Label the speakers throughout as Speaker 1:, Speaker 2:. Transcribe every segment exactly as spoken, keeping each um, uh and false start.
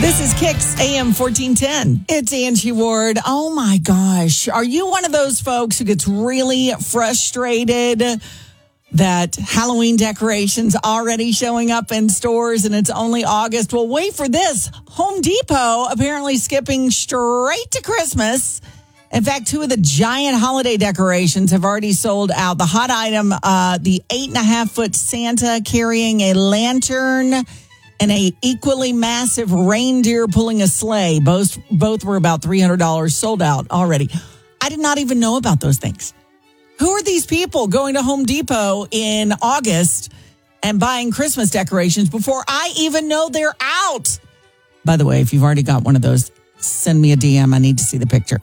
Speaker 1: This is Kicks A M fourteen ten. It's Angie Ward. Oh my gosh. Are you one of those folks who gets really frustrated that Halloween decorations already showing up in stores and it's only August? Well, wait for this. Home Depot apparently skipping straight to Christmas. In fact, two of the giant holiday decorations have already sold out. The hot item, uh, the eight and a half foot Santa carrying a lantern and a equally massive reindeer pulling a sleigh. Both both were about three hundred dollars, sold out already. I did not even know about those things. Who are these people going to Home Depot in August and buying Christmas decorations before I even know they're out? By the way, if you've already got one of those, send me a D M. I need to see the picture.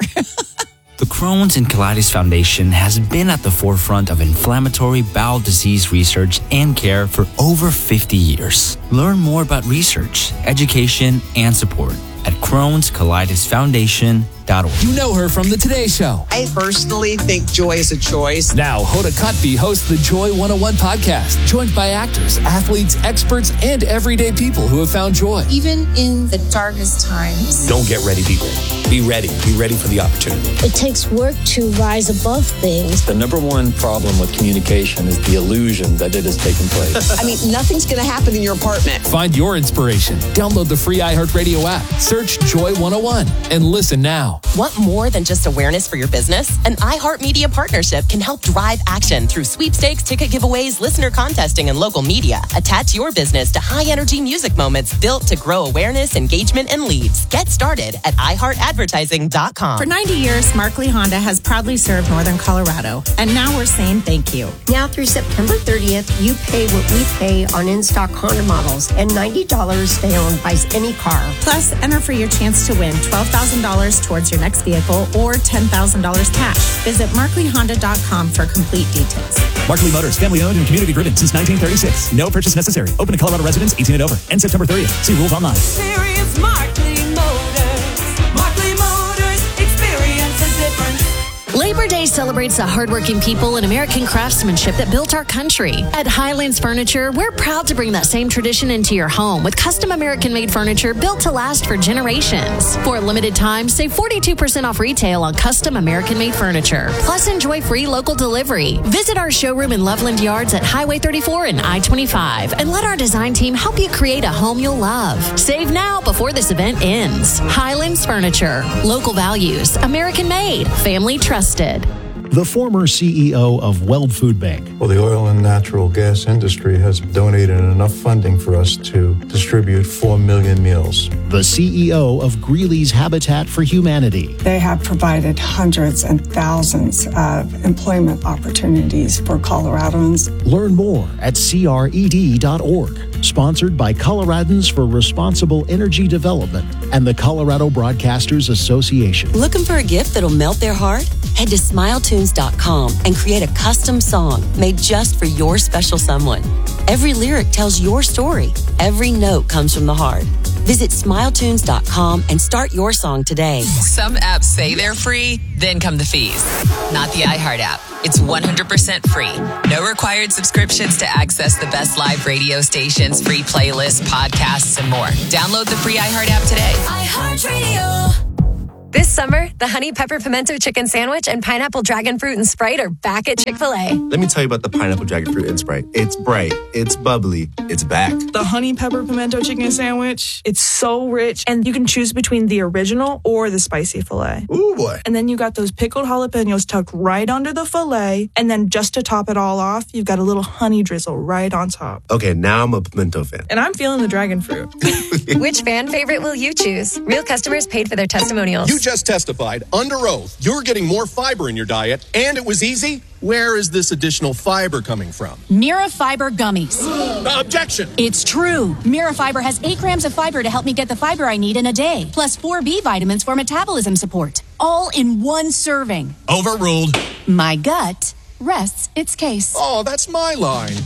Speaker 2: The Crohn's and Colitis Foundation has been at the forefront of inflammatory bowel disease research and care for over fifty years. Learn more about research, education, and support at Crohn's Colitis Foundation dot org.
Speaker 3: You know her from The Today Show.
Speaker 4: I personally think joy is a choice.
Speaker 3: Now, Hoda Kotb hosts the Joy one oh one podcast, joined by actors, athletes, experts, and everyday people who have found joy.
Speaker 5: Even in the darkest times.
Speaker 6: Don't get ready, be ready. Be ready. Be ready for the opportunity.
Speaker 7: It takes work to rise above things.
Speaker 8: The number one problem with communication is the illusion that it has taken place.
Speaker 4: I mean, nothing's going to happen in your apartment.
Speaker 3: Find your inspiration. Download the free iHeartRadio app. Search Joy one oh one and listen now.
Speaker 9: Want more than just awareness for your business? An iHeartMedia partnership can help drive action through sweepstakes, ticket giveaways, listener contesting, and local media. Attach your business to high-energy music moments built to grow awareness, engagement, and leads. Get started at i heart advertising dot com.
Speaker 10: For ninety years, Markley Honda has proudly served Northern Colorado, and now we're saying thank you.
Speaker 7: Now through September thirtieth, you pay what we pay on in-stock Honda models, and ninety dollars stay on buys any car.
Speaker 10: Plus, enter for your chance to win twelve thousand dollars towards your next vehicle or ten thousand dollars cash. Visit markley honda dot com for complete details.
Speaker 11: Markley Motors, family owned and community driven since nineteen thirty-six. No purchase necessary. Open to Colorado residents eighteen and over. End September thirtieth. See rules online.
Speaker 12: Experience Markley Motors. Markley Motors. Experience a difference.
Speaker 13: Labor Day celebrates the hardworking people and American craftsmanship that built our country. At Highlands Furniture, we're proud to bring that same tradition into your home with custom American-made furniture built to last for generations. For a limited time, save forty-two percent off retail on custom American-made furniture. Plus, enjoy free local delivery. Visit our showroom in Loveland Yards at Highway thirty-four and I twenty-five and let our design team help you create a home you'll love. Save now before this event ends. Highlands Furniture. Local values. American-made. Family trusted.
Speaker 14: The former C E O of Weld Food Bank.
Speaker 15: Well, the oil and natural gas industry has donated enough funding for us to distribute four million meals.
Speaker 14: The C E O of Greeley's Habitat for Humanity.
Speaker 16: They have provided hundreds and thousands of employment opportunities for Coloradans.
Speaker 14: Learn more at C R E D dot org. Sponsored by Coloradans for Responsible Energy Development and the Colorado Broadcasters Association.
Speaker 17: Looking for a gift that'll melt their heart? Head to smile tunes dot com and create a custom song made just for your special someone. Every lyric tells your story. Every note comes from the heart. Visit smile tunes dot com and start your song today.
Speaker 18: Some apps say they're free, then come the fees. Not the iHeart app. It's one hundred percent free. No required subscriptions to access the best live radio stations, free playlists, podcasts, and more. Download the free iHeart app today.
Speaker 19: iHeartRadio. This summer, the Honey Pepper Pimento Chicken Sandwich and Pineapple Dragon Fruit and Sprite are back at Chick-fil-A.
Speaker 20: Let me tell you about the Pineapple Dragon Fruit and Sprite. It's bright, it's bubbly, it's back.
Speaker 3: The Honey Pepper Pimento Chicken Sandwich, it's so rich, and you can choose between the original or the spicy filet.
Speaker 20: Ooh, boy.
Speaker 3: And then you got those pickled jalapenos tucked right under the filet, and then just to top it all off, you've got a little honey drizzle right on top.
Speaker 20: Okay, now I'm a pimento fan.
Speaker 3: And I'm feeling the dragon fruit.
Speaker 19: Which fan favorite will you choose? Real customers paid for their testimonials.
Speaker 5: You just testified under oath you're getting more fiber in your diet, and it was easy. Where is this additional fiber coming from?
Speaker 2: Mira Fiber Gummies.
Speaker 5: Objection.
Speaker 2: It's true. Mira Fiber has eight grams of fiber to help me get the fiber I need in a day, plus four B vitamins for metabolism support, all in one serving.
Speaker 5: Overruled.
Speaker 2: My gut rests its case.
Speaker 5: Oh, that's my line.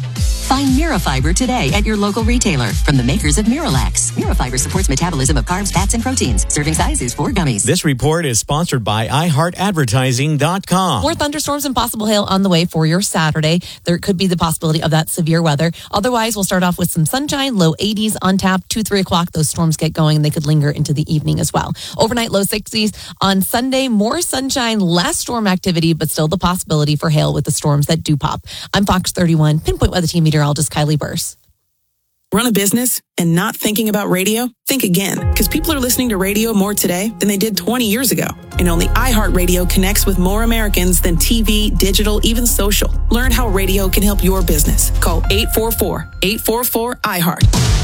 Speaker 17: Find Mirafiber today at your local retailer from the makers of Miralax. Mirafiber supports metabolism of carbs, fats, and proteins. Serving size is four gummies.
Speaker 21: This report is sponsored by i heart advertising dot com.
Speaker 22: More thunderstorms and possible hail on the way for your Saturday. There could be the possibility of that severe weather. Otherwise, we'll start off with some sunshine, low eighties on tap. two, three o'clock, those storms get going and they could linger into the evening as well. Overnight, low sixties. On Sunday, more sunshine, less storm activity, but still the possibility for hail with the storms that do pop. I'm Fox thirty-one, Pinpoint Weather Team meteorologist Kylie Burse.
Speaker 23: Run a business and not thinking about radio? Think again, because people are listening to radio more today than they did twenty years ago. And only iHeartRadio connects with more Americans than T V, digital, even social. Learn how radio can help your business. Call eight four four, eight four four, I heart.